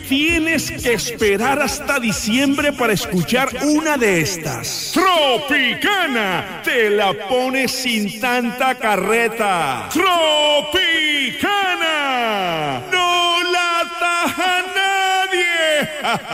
tienes que esperar hasta diciembre para escuchar una de estas. Tropicana, te la pones sin tanta carreta. Tropicana.